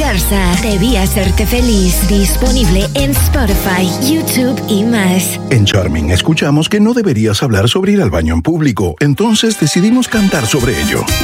Zarza, debí hacerte feliz. Disponible en Spotify, YouTube y más. En Charming escuchamos que no deberías hablar sobre ir al baño en público, entonces decidimos cantar sobre ello.